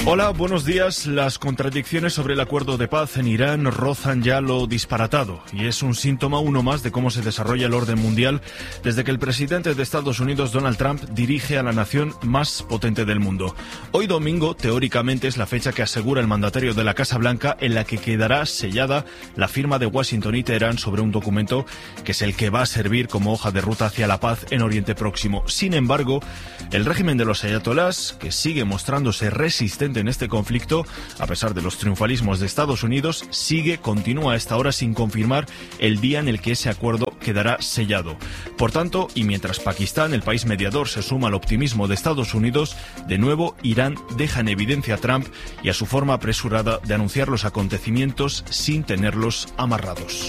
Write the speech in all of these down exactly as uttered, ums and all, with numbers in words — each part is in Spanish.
Hola, buenos días. Las contradicciones sobre el acuerdo de paz en Irán rozan ya lo disparatado y es un síntoma uno más de cómo se desarrolla el orden mundial desde que el presidente de Estados Unidos, Donald Trump, dirige a la nación más potente del mundo. Hoy domingo, teóricamente, es la fecha que asegura el mandatario de la Casa Blanca en la que quedará sellada la firma de Washington y Teherán sobre un documento que es el que va a servir como hoja de ruta hacia la paz en Oriente Próximo. Sin embargo, el régimen de los ayatolás, que sigue mostrándose resistente en este conflicto, a pesar de los triunfalismos de Estados Unidos, sigue, continúa a esta hora sin confirmar el día en el que ese acuerdo quedará sellado. Por tanto, y mientras Pakistán, el país mediador, se suma al optimismo de Estados Unidos, de nuevo Irán deja en evidencia a Trump y a su forma apresurada de anunciar los acontecimientos sin tenerlos amarrados.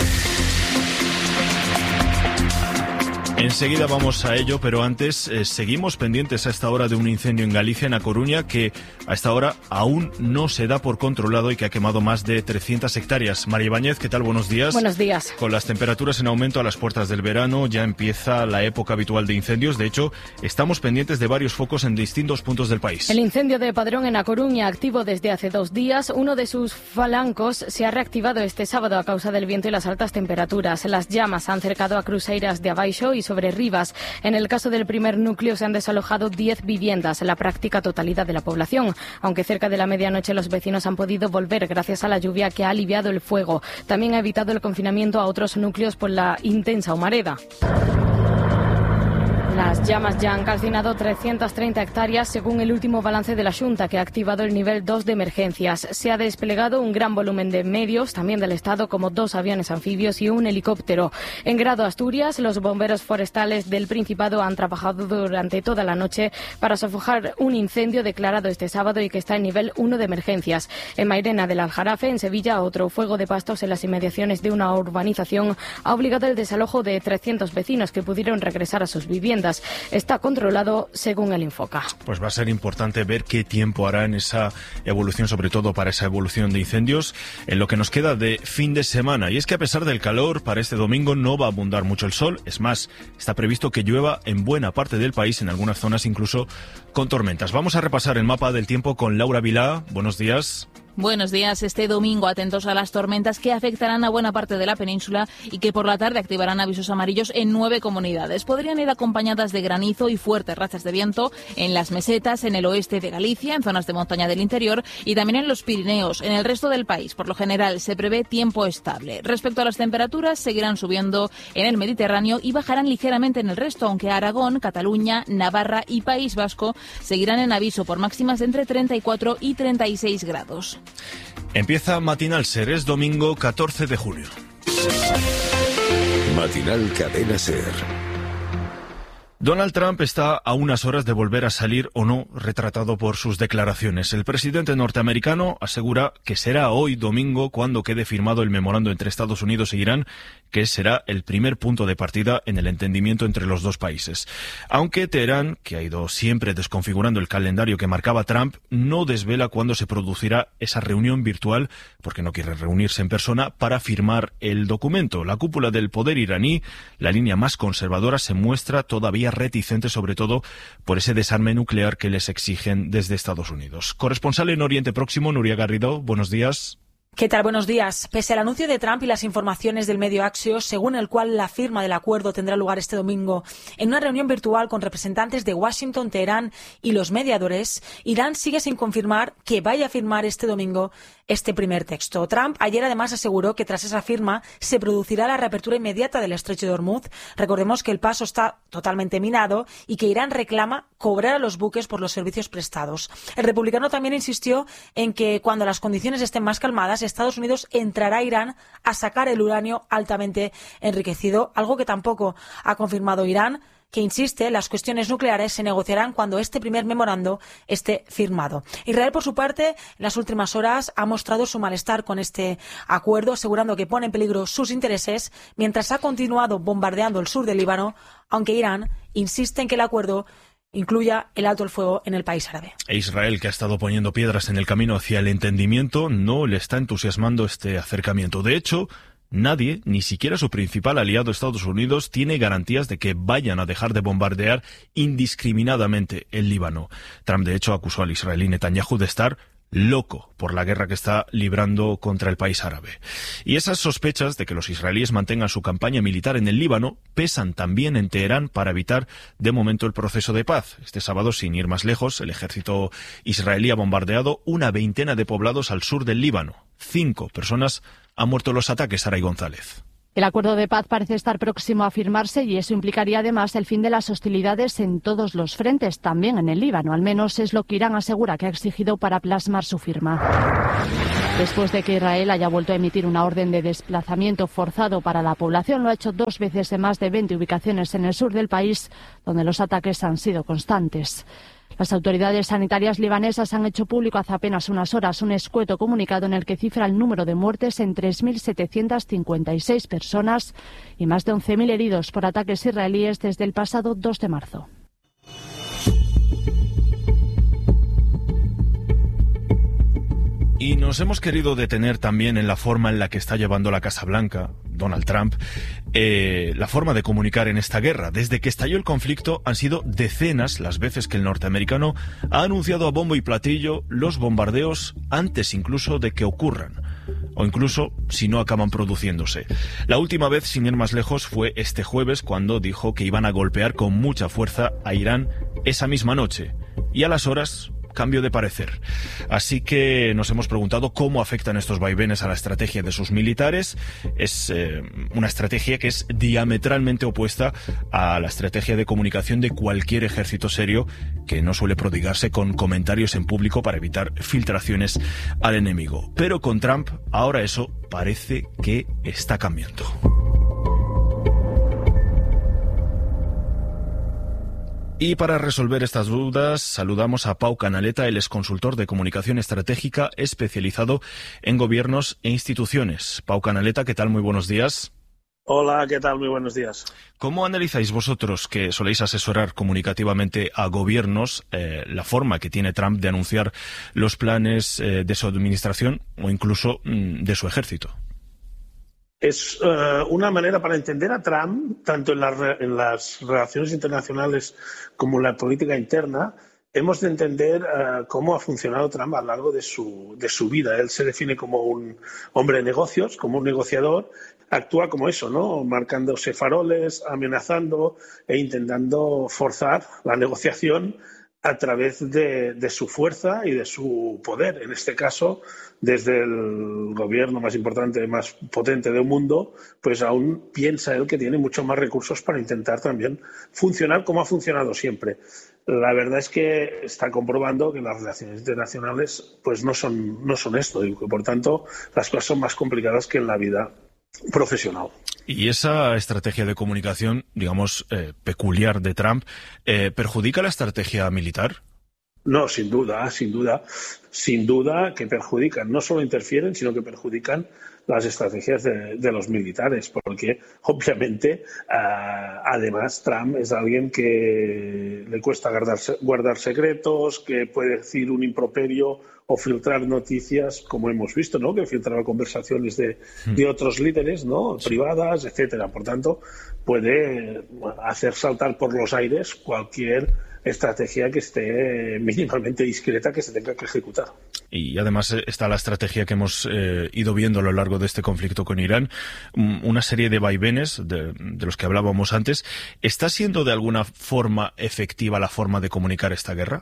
Enseguida vamos a ello, pero antes eh, seguimos pendientes a esta hora de un incendio en Galicia, en A Coruña, que a esta hora aún no se da por controlado y que ha quemado más de trescientas hectáreas. María Ibáñez, ¿qué tal? Buenos días. Buenos días. Con las temperaturas en aumento a las puertas del verano, ya empieza la época habitual de incendios. De hecho, estamos pendientes de varios focos en distintos puntos del país. El incendio de Padrón en A Coruña, activo desde hace dos días, uno de sus falancos se ha reactivado este sábado a causa del viento y las altas temperaturas. Las llamas han cercado a Cruceiras de Abaixo y sobre Rivas. En el caso del primer núcleo se han desalojado diez viviendas, la práctica totalidad de la población, aunque cerca de la medianoche los vecinos han podido volver gracias a la lluvia que ha aliviado el fuego. También ha evitado el confinamiento a otros núcleos por la intensa humareda. Las llamas ya han calcinado trescientas treinta hectáreas según el último balance de la Xunta, que ha activado el nivel dos de emergencias. Se ha desplegado un gran volumen de medios, también del Estado, como dos aviones anfibios y un helicóptero. En Grado Asturias, los bomberos forestales del Principado han trabajado durante toda la noche para sofocar un incendio declarado este sábado y que está en nivel uno de emergencias. En Mairena del Aljarafe, en Sevilla, otro fuego de pastos en las inmediaciones de una urbanización ha obligado el desalojo de trescientos vecinos que pudieron regresar a sus viviendas. Está controlado según el Infoca. Pues va a ser importante ver qué tiempo hará en esa evolución, sobre todo para esa evolución de incendios, en lo que nos queda de fin de semana. Y es que a pesar del calor, para este domingo no va a abundar mucho el sol. Es más, está previsto que llueva en buena parte del país, en algunas zonas incluso con tormentas. Vamos a repasar el mapa del tiempo con Laura Vilá. Buenos días. Buenos días. Este domingo atentos a las tormentas que afectarán a buena parte de la península y que por la tarde activarán avisos amarillos en nueve comunidades. Podrían ir acompañadas de granizo y fuertes rachas de viento en las mesetas, en el oeste de Galicia, en zonas de montaña del interior y también en los Pirineos. En el resto del país, por lo general, se prevé tiempo estable. Respecto a las temperaturas, seguirán subiendo en el Mediterráneo y bajarán ligeramente en el resto, aunque Aragón, Cataluña, Navarra y País Vasco seguirán en aviso por máximas de entre treinta y cuatro y treinta y seis grados. Empieza Matinal Ser, es domingo catorce de julio. Matinal Cadena Ser. Donald Trump está a unas horas de volver a salir o no retratado por sus declaraciones. El presidente norteamericano asegura que será hoy domingo cuando quede firmado el memorando entre Estados Unidos e Irán, que será el primer punto de partida en el entendimiento entre los dos países. Aunque Teherán, que ha ido siempre desconfigurando el calendario que marcaba Trump, no desvela cuándo se producirá esa reunión virtual, porque no quiere reunirse en persona, para firmar el documento. La cúpula del poder iraní, la línea más conservadora, se muestra todavía reticente, sobre todo por ese desarme nuclear que les exigen desde Estados Unidos. Corresponsal en Oriente Próximo, Nuria Garrido, buenos días. ¿Qué tal? Buenos días. Pese al anuncio de Trump y las informaciones del medio Axios, según el cual la firma del acuerdo tendrá lugar este domingo en una reunión virtual con representantes de Washington, Teherán y los mediadores, Irán sigue sin confirmar que vaya a firmar este domingo este primer texto. Trump ayer además aseguró que tras esa firma se producirá la reapertura inmediata del estrecho de Hormuz. Recordemos que el paso está totalmente minado y que Irán reclama cobrar a los buques por los servicios prestados. El republicano también insistió en que cuando las condiciones estén más calmadas, Estados Unidos entrará a Irán a sacar el uranio altamente enriquecido, algo que tampoco ha confirmado Irán, que insiste, las cuestiones nucleares se negociarán cuando este primer memorando esté firmado. Israel, por su parte, en las últimas horas ha mostrado su malestar con este acuerdo, asegurando que pone en peligro sus intereses, mientras ha continuado bombardeando el sur del Líbano, aunque Irán insiste en que el acuerdo incluya el alto el fuego en el país árabe. E Israel, que ha estado poniendo piedras en el camino hacia el entendimiento, no le está entusiasmando este acercamiento. De hecho, Nadie, ni siquiera su principal aliado Estados Unidos, tiene garantías de que vayan a dejar de bombardear indiscriminadamente el Líbano. Trump, de hecho, acusó al israelí Netanyahu de estar loco por la guerra que está librando contra el país árabe. Y esas sospechas de que los israelíes mantengan su campaña militar en el Líbano pesan también en Teherán para evitar de momento el proceso de paz. Este sábado, sin ir más lejos, el ejército israelí ha bombardeado una veintena de poblados al sur del Líbano. Cinco personas han muerto en los ataques, Saray González. El acuerdo de paz parece estar próximo a firmarse y eso implicaría además el fin de las hostilidades en todos los frentes, también en el Líbano. Al menos es lo que Irán asegura que ha exigido para plasmar su firma. Después de que Israel haya vuelto a emitir una orden de desplazamiento forzado para la población, lo ha hecho dos veces en más de veinte ubicaciones en el sur del país, donde los ataques han sido constantes. Las autoridades sanitarias libanesas han hecho público hace apenas unas horas un escueto comunicado en el que cifra el número de muertes en tres mil setecientas cincuenta y seis personas y más de once mil heridos por ataques israelíes desde el pasado dos de marzo. Y nos hemos querido detener también en la forma en la que está llevando la Casa Blanca, Donald Trump, eh, la forma de comunicar en esta guerra. Desde que estalló el conflicto han sido decenas las veces que el norteamericano ha anunciado a bombo y platillo los bombardeos antes incluso de que ocurran, o incluso si no acaban produciéndose. La última vez, sin ir más lejos, fue este jueves cuando dijo que iban a golpear con mucha fuerza a Irán esa misma noche. Y a las horas, cambio de parecer. Así que nos hemos preguntado cómo afectan estos vaivenes a la estrategia de sus militares. Es eh, una estrategia que es diametralmente opuesta a la estrategia de comunicación de cualquier ejército serio, que no suele prodigarse con comentarios en público para evitar filtraciones al enemigo. Pero con Trump, ahora eso parece que está cambiando. Y para resolver estas dudas, saludamos a Pau Canaleta, él es consultor de comunicación estratégica especializado en gobiernos e instituciones. Pau Canaleta, ¿qué tal? Muy buenos días. Hola, ¿qué tal? Muy buenos días. ¿Cómo analizáis vosotros, que soléis asesorar comunicativamente a gobiernos, eh, la forma que tiene Trump de anunciar los planes eh, de su administración o incluso mm, de su ejército? Es uh, una manera para entender a Trump, tanto en, la, en las relaciones internacionales como en la política interna. Hemos de entender uh, cómo ha funcionado Trump a lo largo de su, de su vida. Él se define como un hombre de negocios, como un negociador. Actúa como eso, ¿no? Marcándose faroles, amenazando e intentando forzar la negociación a través de, de su fuerza y de su poder. En este caso, desde el gobierno más importante, más potente del mundo, pues aún piensa él que tiene muchos más recursos para intentar también funcionar como ha funcionado siempre. La verdad es que está comprobando que las relaciones internacionales pues no son, no son esto y que, por tanto, las cosas son más complicadas que en la vida profesional. ¿Y esa estrategia de comunicación, digamos, eh, peculiar de Trump, eh, perjudica la estrategia militar? No, sin duda, sin duda, sin duda que perjudican. No solo interfieren, sino que perjudican las estrategias de, de los militares, porque obviamente, uh, además, Trump es alguien que le cuesta guardar, guardar secretos, que puede decir un improperio o filtrar noticias, como hemos visto, ¿no? Que filtraba conversaciones de, de otros líderes, ¿no? Privadas, etcétera. Por tanto, puede hacer saltar por los aires cualquier estrategia que esté mínimamente discreta que se tenga que ejecutar. Y además está la estrategia que hemos eh, ido viendo a lo largo de este conflicto con Irán, una serie de vaivenes de, de los que hablábamos antes. ¿Está siendo de alguna forma efectiva la forma de comunicar esta guerra?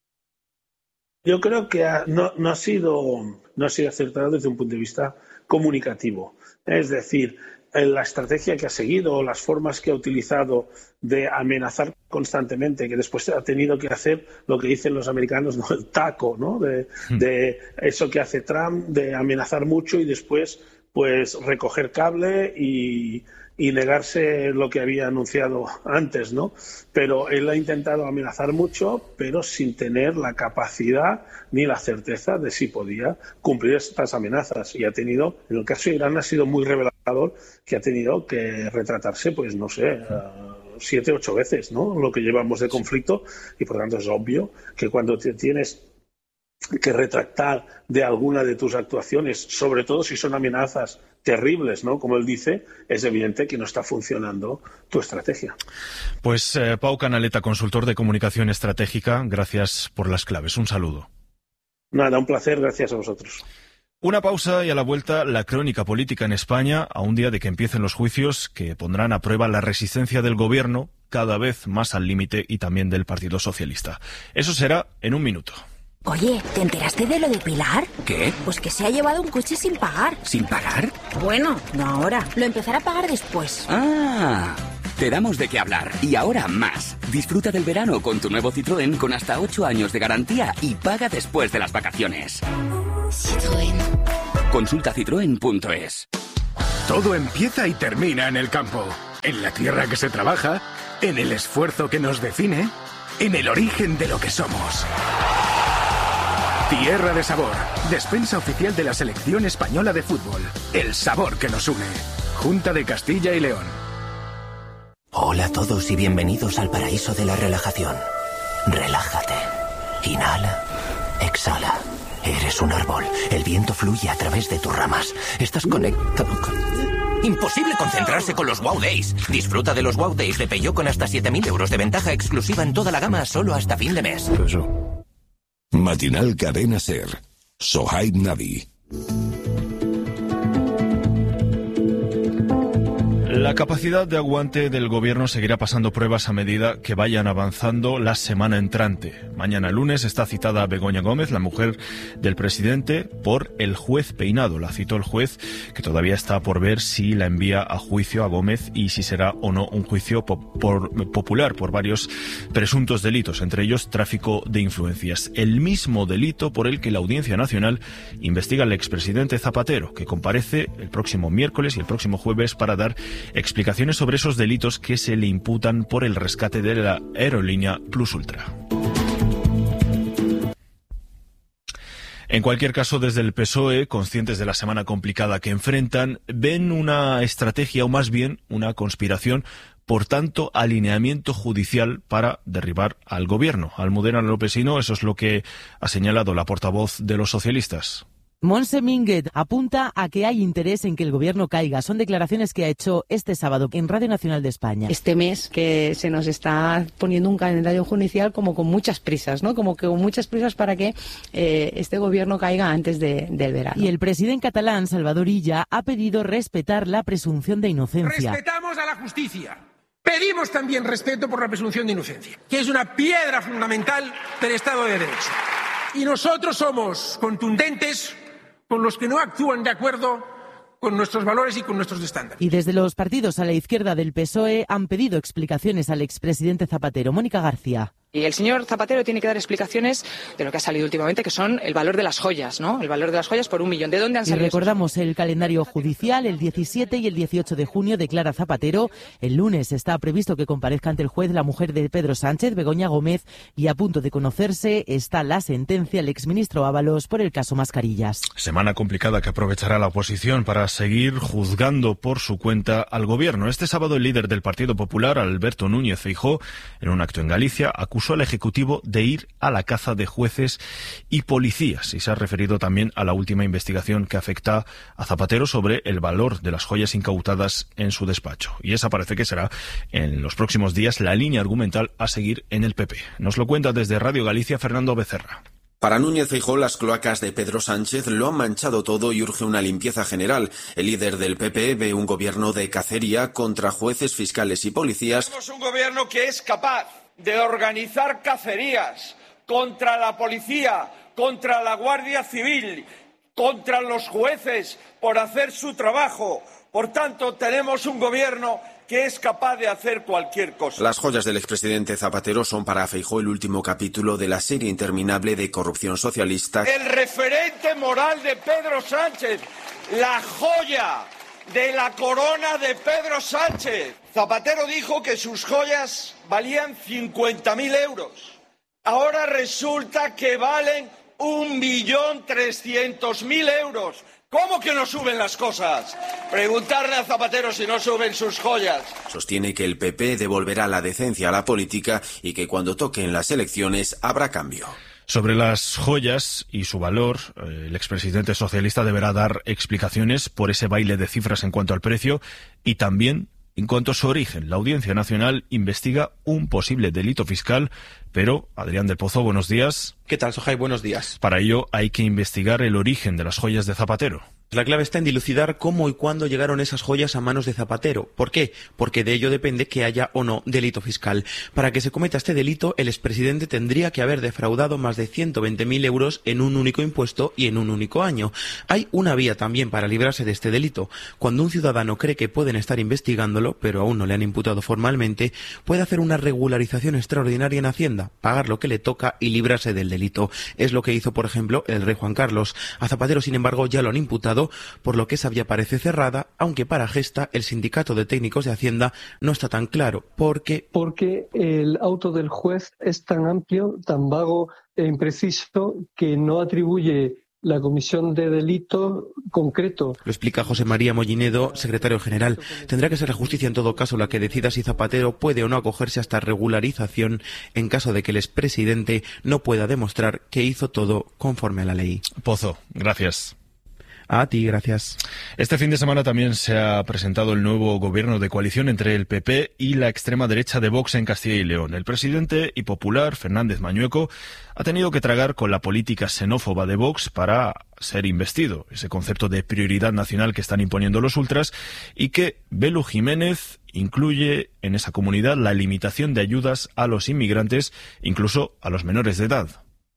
Yo creo que ha, no, no, ha sido, no ha sido acertado desde un punto de vista comunicativo. Es decir, la estrategia que ha seguido, las formas que ha utilizado de amenazar constantemente, que después ha tenido que hacer lo que dicen los americanos, ¿no? El taco, ¿no? De, de eso que hace Trump, de amenazar mucho y después pues recoger cable y, y negarse lo que había anunciado antes, ¿no? Pero él ha intentado amenazar mucho, pero sin tener la capacidad ni la certeza de si podía cumplir estas amenazas. Y ha tenido, en el caso de Irán, ha sido muy revelador que ha tenido que retratarse, pues no sé, uh, siete, ocho veces, ¿no? Lo que llevamos de conflicto, y por tanto es obvio que cuando te tienes que retractar de alguna de tus actuaciones, sobre todo si son amenazas terribles, ¿no? Como él dice, es evidente que no está funcionando tu estrategia. Pues eh, Pau Canaleta, consultor de comunicación estratégica, gracias por las claves. Un saludo. Nada, un placer, gracias a vosotros. Una pausa y a la vuelta la crónica política en España a un día de que empiecen los juicios que pondrán a prueba la resistencia del gobierno, cada vez más al límite, y también del Partido Socialista. Eso será en un minuto. Oye, ¿te enteraste de lo de Pilar? ¿Qué? Pues que se ha llevado un coche sin pagar. ¿Sin pagar? Bueno, no ahora. Lo empezará a pagar después. Ah, te damos de qué hablar. Y ahora más. Disfruta del verano con tu nuevo Citroën con hasta ocho años de garantía y paga después de las vacaciones. Citroën. Consulta citroen punto es. Todo empieza y termina en el campo. En la tierra que se trabaja, en el esfuerzo que nos define, en el origen de lo que somos. Tierra de Sabor, despensa oficial de la selección española de fútbol. El sabor que nos une. Junta de Castilla y León. Hola a todos y bienvenidos al paraíso de la relajación. Relájate. Inhala. Exhala. Eres un árbol. El viento fluye a través de tus ramas. Estás conectado con... Imposible concentrarse con los Wow Days. Disfruta de los Wow Days de Peugeot con hasta siete mil euros de ventaja exclusiva en toda la gama solo hasta fin de mes. Matinal Cadena Ser. Sohaib Navi. La capacidad de aguante del gobierno seguirá pasando pruebas a medida que vayan avanzando la semana entrante. Mañana lunes está citada Begoña Gómez, la mujer del presidente, por el juez Peinado. La citó el juez, que todavía está por ver si la envía a juicio a Gómez y si será o no un juicio po- por, popular por varios presuntos delitos, entre ellos tráfico de influencias. El mismo delito por el que la Audiencia Nacional investiga al expresidente Zapatero, que comparece el próximo miércoles y el próximo jueves para dar explicaciones sobre esos delitos que se le imputan por el rescate de la aerolínea Plus Ultra. En cualquier caso, desde el P S O E, conscientes de la semana complicada que enfrentan, ven una estrategia, o más bien una conspiración, por tanto alineamiento judicial para derribar al gobierno. Almudena Lopesino, eso es lo que ha señalado la portavoz de los socialistas. Montse Minguet apunta a que hay interés en que el gobierno caiga. Son declaraciones que ha hecho este sábado en Radio Nacional de España. Este mes que se nos está poniendo un calendario judicial como con muchas prisas, ¿no? Como que con muchas prisas para que eh, este gobierno caiga antes de, del verano. Y el presidente catalán, Salvador Illa, ha pedido respetar la presunción de inocencia. Respetamos a la justicia. Pedimos también respeto por la presunción de inocencia, que es una piedra fundamental del Estado de Derecho. Y nosotros somos contundentes con los que no actúan de acuerdo con nuestros valores y con nuestros estándares. Y desde los partidos a la izquierda del P S O E han pedido explicaciones al expresidente Zapatero. Mónica García. Y el señor Zapatero tiene que dar explicaciones de lo que ha salido últimamente, que son el valor de las joyas, ¿no? El valor de las joyas por un millón. ¿De dónde han salido? Y recordamos el calendario judicial. El diecisiete y el dieciocho de junio declara Zapatero. El lunes está previsto que comparezca ante el juez la mujer de Pedro Sánchez, Begoña Gómez, y a punto de conocerse está la sentencia del exministro Ábalos por el caso Mascarillas. Semana complicada que aprovechará la oposición para seguir juzgando por su cuenta al gobierno. Este sábado el líder del Partido Popular, Alberto Núñez Feijóo, en un acto en Galicia, acusó al Ejecutivo de ir a la caza de jueces y policías, y se ha referido también a la última investigación que afecta a Zapatero sobre el valor de las joyas incautadas en su despacho. Y esa parece que será en los próximos días la línea argumental a seguir en el P P. Nos lo cuenta desde Radio Galicia Fernando Becerra. Para Núñez Feijóo, las cloacas de Pedro Sánchez lo han manchado todo y urge una limpieza general. El líder del P P ve un gobierno de cacería contra jueces, fiscales y policías. Tenemos un gobierno que es capaz de organizar cacerías contra la policía, contra la Guardia Civil, contra los jueces por hacer su trabajo. Por tanto, tenemos un gobierno que es capaz de hacer cualquier cosa. Las joyas del expresidente Zapatero son para Feijóo el último capítulo de la serie interminable de corrupción socialista. El referente moral de Pedro Sánchez, la joya de la corona de Pedro Sánchez. Zapatero dijo que sus joyas valían cincuenta mil euros. Ahora resulta que valen un millón trescientos mil euros. ¿Cómo que no suben las cosas? Preguntarle a Zapatero si no suben sus joyas. Sostiene que el P P devolverá la decencia a la política y que cuando toquen las elecciones habrá cambio. Sobre las joyas y su valor, el expresidente socialista deberá dar explicaciones por ese baile de cifras en cuanto al precio y también en cuanto a su origen. La Audiencia Nacional investiga un posible delito fiscal, pero, Adrián del Pozo, buenos días. ¿Qué tal, Sohai? Buenos días. Para ello hay que investigar el origen de las joyas de Zapatero. La clave está en dilucidar cómo y cuándo llegaron esas joyas a manos de Zapatero. ¿Por qué? Porque de ello depende que haya o no delito fiscal. Para que se cometa este delito, el expresidente tendría que haber defraudado más de ciento veinte mil euros en un único impuesto y en un único año. Hay una vía también para librarse de este delito. Cuando un ciudadano cree que pueden estar investigándolo, pero aún no le han imputado formalmente, puede hacer una regularización extraordinaria en Hacienda, pagar lo que le toca y librarse del delito. Es lo que hizo, por ejemplo, el rey Juan Carlos. A Zapatero, sin embargo, ya lo han imputado, por lo que esa vía parece cerrada, aunque para Gesta, el sindicato de técnicos de Hacienda, no está tan claro. ¿Por qué? Porque el auto del juez es tan amplio, tan vago e impreciso que no atribuye la comisión de delito concreto. Lo explica José María Mollinedo, secretario general. Tendrá que ser la justicia en todo caso la que decida si Zapatero puede o no acogerse a esta regularización en caso de que el expresidente no pueda demostrar que hizo todo conforme a la ley. Pozo, gracias. A ti, gracias. Este fin de semana también se ha presentado el nuevo gobierno de coalición entre el P P y la extrema derecha de Vox en Castilla y León. El presidente y popular, Fernández Mañueco, ha tenido que tragar con la política xenófoba de Vox para ser investido, ese concepto de prioridad nacional que están imponiendo los ultras y que Belu Jiménez incluye en esa comunidad la limitación de ayudas a los inmigrantes, incluso a los menores de edad.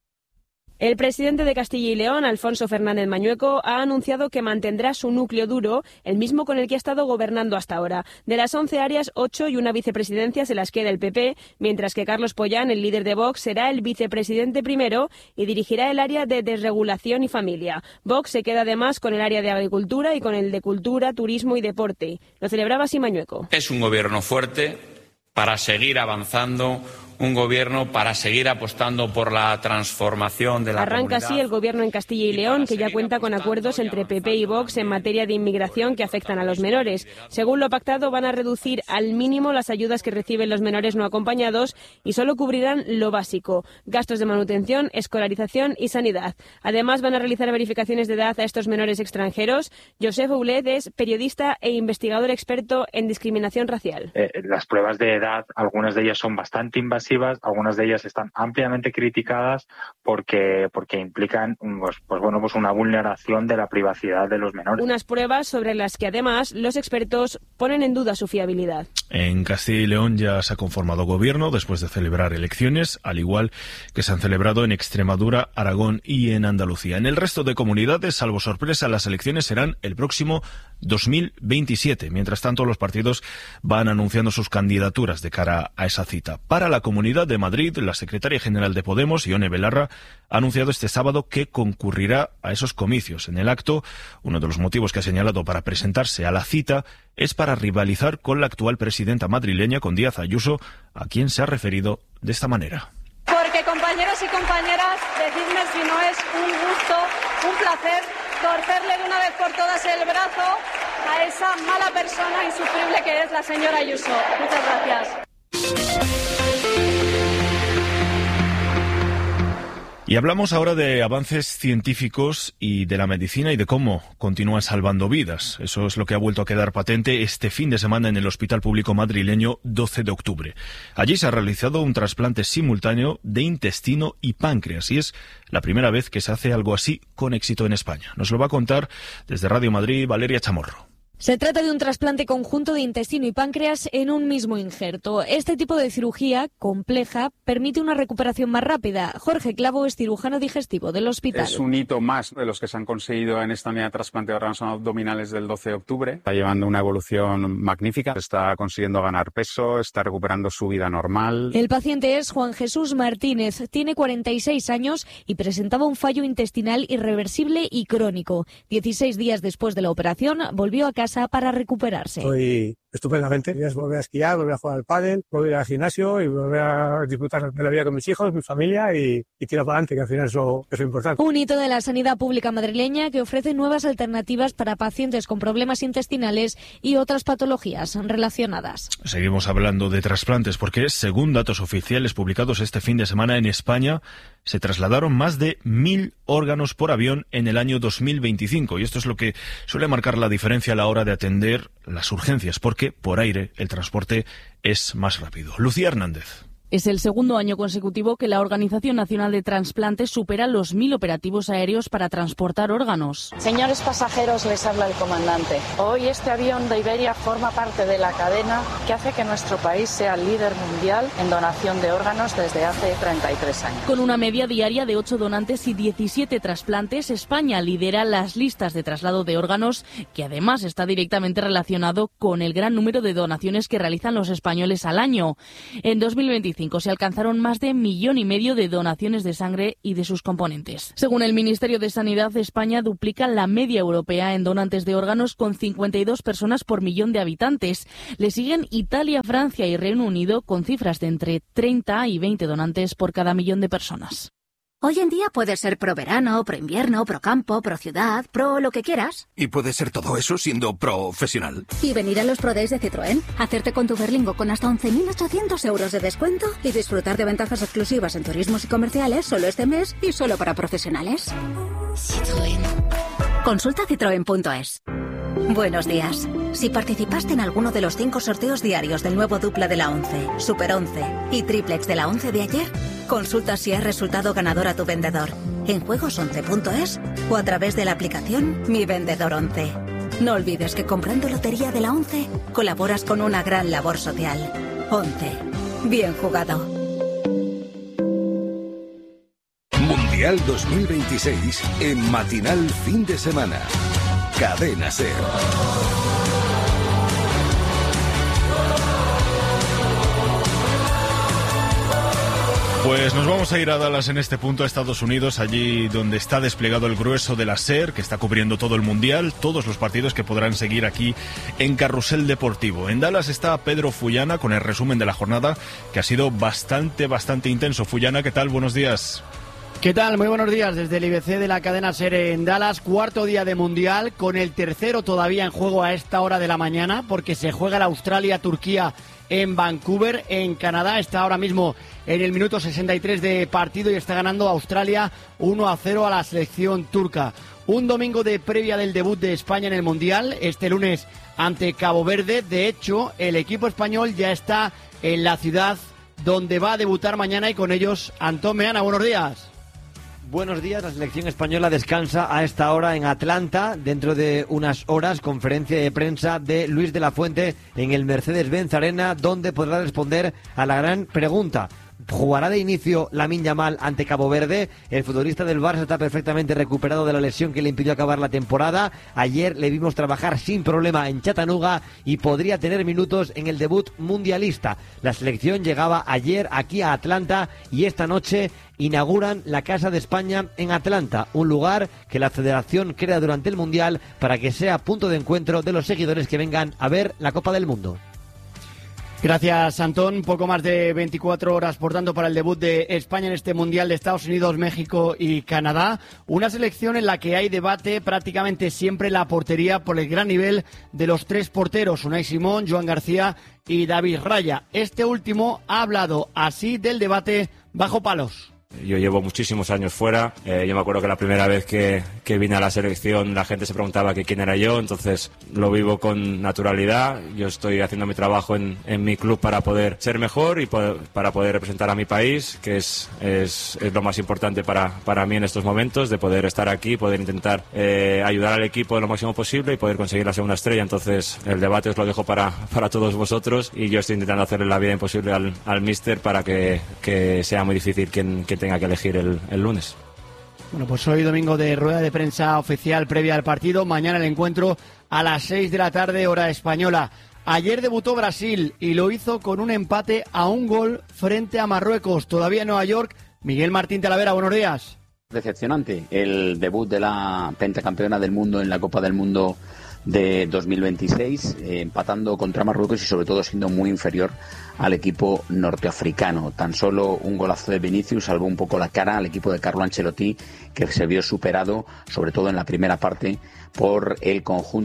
El presidente de Castilla y León, Alfonso Fernández Mañueco, ha anunciado que mantendrá su núcleo duro, el mismo con el que ha estado gobernando hasta ahora. De las once áreas, ocho y una vicepresidencia se las queda el P P, mientras que Carlos Pollán, el líder de Vox, será el vicepresidente primero y dirigirá el área de desregulación y familia. Vox se queda además con el área de agricultura y con el de cultura, turismo y deporte. Lo celebraba así Mañueco. Es un gobierno fuerte para seguir avanzando, un gobierno para seguir apostando por la transformación de la Arranca comunidad. así el gobierno en Castilla y León, que ya cuenta con acuerdos entre P P y Vox en materia de inmigración que afectan a los menores. Según lo pactado, van a reducir al mínimo las ayudas que reciben los menores no acompañados y solo cubrirán lo básico: gastos de manutención, escolarización y sanidad. Además, van a realizar verificaciones de edad a estos menores extranjeros. Josep Oulet es periodista e investigador experto en discriminación racial. Eh, las pruebas de edad, algunas de ellas son bastante invasivas. Algunas de ellas están ampliamente criticadas porque porque implican pues, pues bueno pues una vulneración de la privacidad de los menores. Unas pruebas sobre las que además los expertos ponen en duda su fiabilidad. En Castilla y León ya se ha conformado gobierno después de celebrar elecciones, al igual que se han celebrado en Extremadura, Aragón y en Andalucía. En el resto de comunidades, salvo sorpresa, las elecciones serán el próximo dos mil veintisiete. Mientras tanto, los partidos van anunciando sus candidaturas de cara a esa cita. Para la Comunidad de Madrid, la secretaria general de Podemos, Ione Belarra, ha anunciado este sábado que concurrirá a esos comicios. En el acto, uno de los motivos que ha señalado para presentarse a la cita es para rivalizar con la actual presidenta madrileña, con Díaz Ayuso, a quien se ha referido de esta manera. Porque, compañeros y compañeras, decidme si no es un gusto, un placer, torcerle de una vez por todas el brazo a esa mala persona insufrible que es la señora Ayuso. Muchas gracias. Y hablamos ahora de avances científicos y de la medicina y de cómo continúan salvando vidas. Eso es lo que ha vuelto a quedar patente este fin de semana en el Hospital Público madrileño doce de octubre. Allí se ha realizado un trasplante simultáneo de intestino y páncreas y es la primera vez que se hace algo así con éxito en España. Nos lo va a contar desde Radio Madrid Valeria Chamorro. Se trata de un trasplante conjunto de intestino y páncreas en un mismo injerto. Este tipo de cirugía compleja permite una recuperación más rápida. Jorge Clavo es cirujano digestivo del hospital. Es un hito más de los que se han conseguido en esta unidad de trasplante de órganos abdominales del doce de octubre. Está llevando una evolución magnífica, está consiguiendo ganar peso, está recuperando su vida normal. El paciente es Juan Jesús Martínez, tiene cuarenta y seis años y presentaba un fallo intestinal irreversible y crónico. dieciséis días después de la operación volvió a casa para recuperarse. Estoy estupendamente. Es volver a esquiar, volver a jugar al pádel, volver al gimnasio y volver a disfrutar de la vida con mis hijos, mi familia y, y tirar para adelante, que al final eso, eso es importante. Un hito de la sanidad pública madrileña que ofrece nuevas alternativas para pacientes con problemas intestinales y otras patologías relacionadas. Seguimos hablando de trasplantes porque, según datos oficiales publicados este fin de semana en España, se trasladaron más de mil órganos por avión en el año dos mil veinticinco y esto es lo que suele marcar la diferencia a la hora de atender las urgencias porque por aire el transporte es más rápido. Lucía Hernández. Es el segundo año consecutivo que la Organización Nacional de Transplantes supera los mil operativos aéreos para transportar órganos. Señores pasajeros, les habla el comandante. Hoy este avión de Iberia forma parte de la cadena que hace que nuestro país sea el líder mundial en donación de órganos desde hace treinta y tres años. Con una media diaria de ocho donantes y diecisiete trasplantes, España lidera las listas de traslado de órganos, que además está directamente relacionado con el gran número de donaciones que realizan los españoles al año. En dos mil veinticinco se alcanzaron más de millón y medio de donaciones de sangre y de sus componentes. Según el Ministerio de Sanidad, España duplica la media europea en donantes de órganos con cincuenta y dos personas por millón de habitantes. Le siguen Italia, Francia y Reino Unido con cifras de entre treinta y veinte donantes por cada millón de personas. Hoy en día puedes ser pro verano, pro invierno, pro campo, pro ciudad, pro lo que quieras. Y puedes ser todo eso siendo profesional. Y venir a los Pro Days de Citroën, hacerte con tu Berlingo con hasta once mil ochocientos euros de descuento y disfrutar de ventajas exclusivas en turismos y comerciales solo este mes y solo para profesionales. Citroën. Consulta citroen punto es. Buenos días. Si participaste en alguno de los cinco sorteos diarios del nuevo dupla de la once, Super once y Triplex de la once de ayer, consulta si has resultado ganador a tu vendedor en juegos once punto es o a través de la aplicación Mi Vendedor once. No olvides que comprando lotería de la once colaboras con una gran labor social. once. Bien jugado. Mundial dos mil veintiséis en Matinal Fin de Semana. Cadena SER. Pues nos vamos a ir a Dallas en este punto, a Estados Unidos, allí donde está desplegado el grueso de la SER, que está cubriendo todo el Mundial, todos los partidos que podrán seguir aquí en Carrusel Deportivo. En Dallas está Pedro Fullana con el resumen de la jornada, que ha sido bastante, bastante intenso. Fullana, ¿qué tal? Buenos días. ¿Qué tal? Muy buenos días desde el I B C de la cadena SER en Dallas, cuarto día de Mundial, con el tercero todavía en juego a esta hora de la mañana, porque se juega la Australia-Turquía en Vancouver. En Canadá está ahora mismo en el minuto sesenta y tres de partido y está ganando Australia uno a cero a la selección turca. Un domingo de previa del debut de España en el Mundial, este lunes ante Cabo Verde. De hecho, el equipo español ya está en la ciudad donde va a debutar mañana y con ellos Antón Meana. Buenos días. Buenos días, la selección española descansa a esta hora en Atlanta. Dentro de unas horas, conferencia de prensa de Luis de la Fuente en el Mercedes-Benz Arena, donde podrá responder a la gran pregunta. ¿Jugará de inicio Lamine Yamal ante Cabo Verde? El futbolista del Barça está perfectamente recuperado de la lesión que le impidió acabar la temporada. Ayer le vimos trabajar sin problema en Chattanooga y podría tener minutos en el debut mundialista. La selección llegaba ayer aquí a Atlanta y esta noche inauguran la Casa de España en Atlanta, un lugar que la federación crea durante el Mundial para que sea punto de encuentro de los seguidores que vengan a ver la Copa del Mundo. Gracias, Antón. Poco más de veinticuatro horas, por tanto, para el debut de España en este Mundial de Estados Unidos, México y Canadá. Una selección en la que hay debate prácticamente siempre la portería por el gran nivel de los tres porteros, Unai Simón, Joan García y David Raya. Este último ha hablado así del debate bajo palos. Yo llevo muchísimos años fuera, eh, yo me acuerdo que la primera vez que, que vine a la selección la gente se preguntaba que quién era yo, entonces lo vivo con naturalidad. Yo estoy haciendo mi trabajo en, en mi club para poder ser mejor y poder, para poder representar a mi país, que es, es, es lo más importante para, para mí en estos momentos, de poder estar aquí, poder intentar eh, ayudar al equipo lo máximo posible y poder conseguir la segunda estrella. Entonces el debate os lo dejo para, para todos vosotros y yo estoy intentando hacerle la vida imposible al, al míster para que, que sea muy difícil quien, quien tenga que elegir el, el lunes. Bueno, pues hoy domingo de rueda de prensa oficial previa al partido, mañana el encuentro a las seis de la tarde, hora española. Ayer debutó Brasil y lo hizo con un empate a un gol frente a Marruecos, todavía en Nueva York. Miguel Martín Talavera, buenos días. Decepcionante el debut de la pentacampeona del mundo en la Copa del Mundo de dos mil veintiséis, eh, empatando contra Marruecos y sobre todo siendo muy inferior al equipo norteafricano. Tan solo un golazo de Vinicius salvó un poco la cara al equipo de Carlo Ancelotti, que se vio superado, sobre todo en la primera parte, por el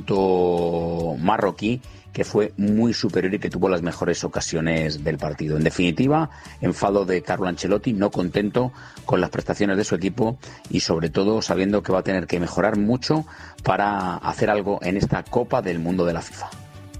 conjunto marroquí, que fue muy superior y que tuvo las mejores ocasiones del partido. En definitiva, enfado de Carlo Ancelotti, no contento con las prestaciones de su equipo y sobre todo sabiendo que va a tener que mejorar mucho para hacer algo en esta Copa del Mundo de la FIFA.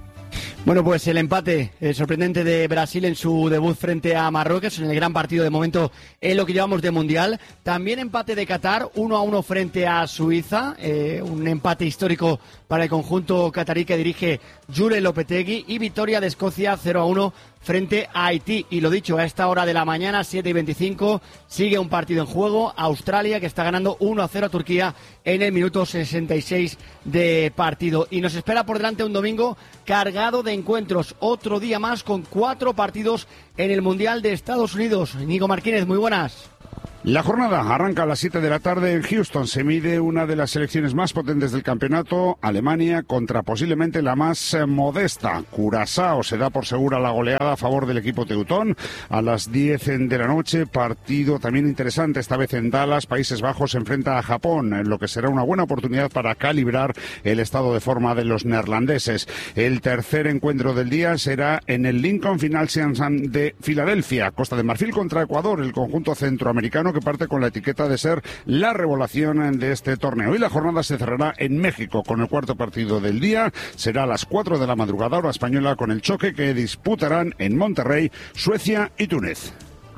Bueno, pues el empate eh, sorprendente de Brasil en su debut frente a Marruecos, en el gran partido de momento en lo que llevamos de Mundial. También empate de Qatar, uno a uno frente a Suiza, eh, un empate histórico para el conjunto catarí que dirige Jure Lopetegui, y victoria de Escocia cero a uno frente a Haití. Y lo dicho, a esta hora de la mañana, siete y veinticinco, sigue un partido en juego. Australia, que está ganando uno a cero a Turquía en el minuto sesenta y seis de partido. Y nos espera por delante un domingo cargado de encuentros. Otro día más con cuatro partidos en el Mundial de Estados Unidos. Nico Martínez, muy buenas. La jornada arranca a las siete de la tarde en Houston. Se mide una de las selecciones más potentes del campeonato, Alemania, contra posiblemente la más eh, modesta, Curazao. Se da por segura la goleada a favor del equipo teutón. A las diez de la noche, partido también interesante, esta vez en Dallas. Países Bajos se enfrenta a Japón, en lo que será una buena oportunidad para calibrar el estado de forma de los neerlandeses. El tercer encuentro del día será en el Lincoln Financial de Filadelfia. Costa de Marfil contra Ecuador, el conjunto centroamericano que parte con la etiqueta de ser la revelación de este torneo. Y la jornada se cerrará en México con el cuarto partido del día. Será a las cuatro de la madrugada hora española, con el choque que disputarán en Monterrey Suecia y Túnez.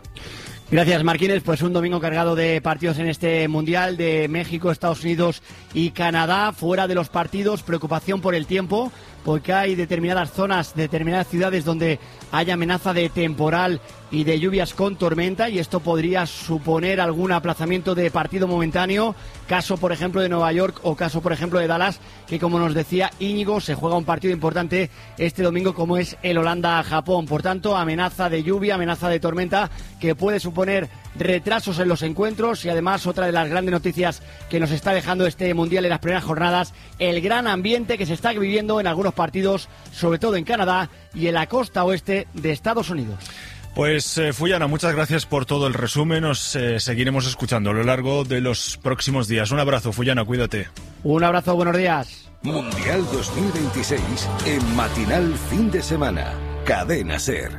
Gracias, Martínez. Pues un domingo cargado de partidos en este Mundial, de México, Estados Unidos y Canadá. Fuera de los partidos, preocupación por el tiempo, porque hay determinadas zonas, determinadas ciudades donde hay amenaza de temporal y de lluvias con tormenta, y esto podría suponer algún aplazamiento de partido momentáneo. Caso, por ejemplo, de Nueva York, o caso, por ejemplo, de Dallas, que, como nos decía Íñigo, se juega un partido importante este domingo, como es el Holanda-Japón. Por tanto, amenaza de lluvia, amenaza de tormenta, que puede suponer retrasos en los encuentros. Y además, otra de las grandes noticias que nos está dejando este Mundial en las primeras jornadas, el gran ambiente que se está viviendo en algunos partidos, sobre todo en Canadá y en la costa oeste de Estados Unidos. Pues eh, Fuyana, muchas gracias por todo el resumen. Nos eh, seguiremos escuchando a lo largo de los próximos días. Un abrazo, Fuyana, cuídate. Un abrazo, buenos días. Mundial dos mil veintiséis en Matinal Fin de Semana. Cadena SER.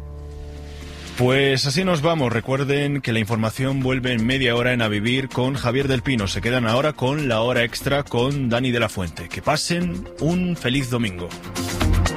Pues así nos vamos. Recuerden que la información vuelve en media hora en A Vivir con Javier del Pino. Se quedan ahora con la hora extra con Dani de la Fuente. Que pasen un feliz domingo.